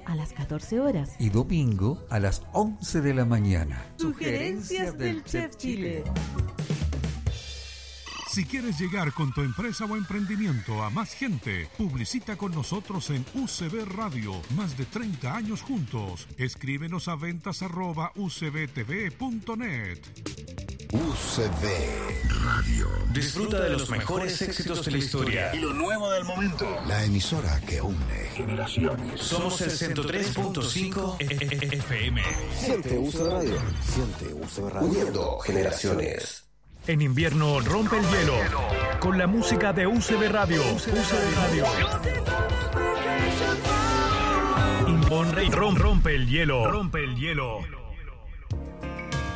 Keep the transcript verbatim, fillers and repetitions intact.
a las catorce horas. Y domingo a las once de la mañana. Sugerencias del Chef Chile. Si quieres llegar con tu empresa o emprendimiento a más gente, publicita con nosotros en U C B Radio. Más de treinta años juntos. Escríbenos a ventas arroba u c b t v punto net. U C B Radio. Disfruta de los mejores éxitos de la historia y lo nuevo del momento. La emisora que une generaciones. Somos el ciento tres punto cinco F M. Siente U C B Radio. Siente U C B Radio. Uniendo generaciones. En invierno rompe el hielo con la música de U C B Radio. U C B Radio. Rompe el hielo. Rompe el hielo.